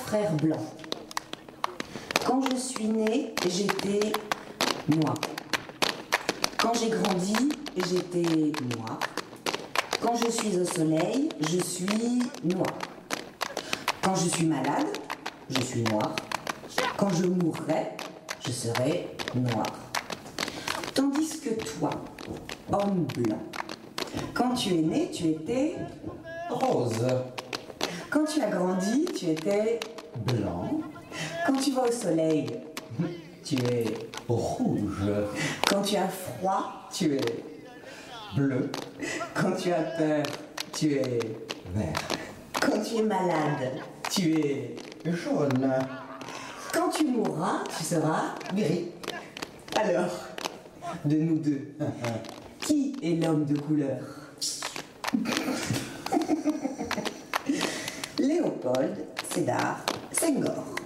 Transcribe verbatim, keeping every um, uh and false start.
frères blancs. Quand je suis née, j'étais noire. Quand j'ai grandi, j'étais noire. Quand je suis au soleil, je suis noire. Quand je suis malade, je suis noire. Quand je mourrai, je serai noire. Tandis que toi, homme blanc, quand tu es né, tu étais Rose. Quand tu as grandi, tu étais Blanc. Quand tu vas au soleil, tu es Rouge. Quand tu as froid, tu es Bleu. Quand tu as peur, tu es Vert. Quand tu es malade, tu es Jaune. Quand tu mourras, tu seras Gris. Alors, de nous deux, qui est l'homme de couleur? Léopold Sédar Senghor.